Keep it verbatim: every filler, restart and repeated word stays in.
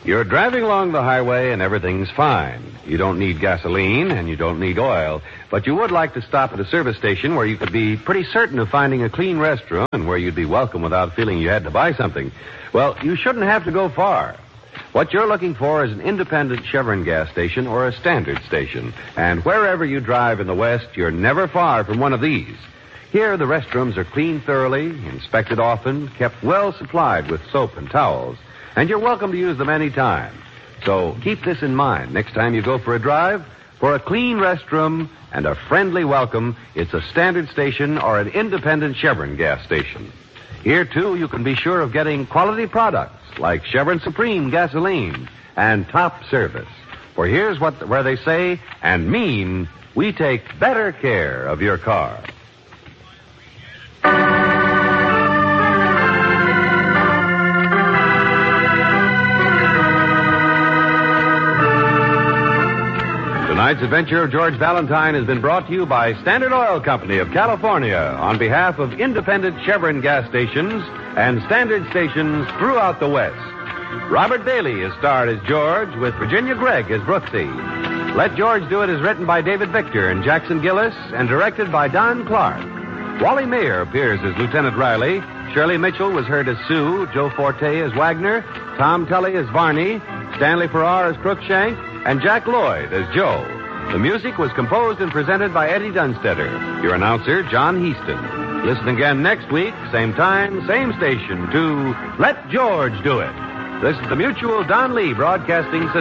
You're driving along the highway and everything's fine. You don't need gasoline and you don't need oil, but you would like to stop at a service station where you could be pretty certain of finding a clean restroom and where you'd be welcome without feeling you had to buy something. Well, you shouldn't have to go far. What you're looking for is an independent Chevron gas station or a standard station. And wherever you drive in the West, you're never far from one of these. Here, the restrooms are cleaned thoroughly, inspected often, kept well supplied with soap and towels. And you're welcome to use them any time. So keep this in mind next time you go for a drive. For a clean restroom and a friendly welcome, it's a standard station or an independent Chevron gas station. Here, too, you can be sure of getting quality products like Chevron Supreme gasoline and top service. For here's what where they say and mean, we take better care of your car. Tonight's adventure of George Valentine has been brought to you by Standard Oil Company of California on behalf of independent Chevron gas stations and standard stations throughout the West. Robert Bailey is starred as George with Virginia Gregg as Brooksy. Let George Do It is written by David Victor and Jackson Gillis and directed by Don Clark. Wally Mayer appears as Lieutenant Riley. Shirley Mitchell was heard as Sue, Joe Forte as Wagner, Tom Tully as Varney, Stanley Farrar as Crookshank, and Jack Lloyd as Joe. The music was composed and presented by Eddie Dunstetter. Your announcer, John Heaston. Listen again next week, same time, same station, to Let George Do It. This is the Mutual Don Lee Broadcasting System.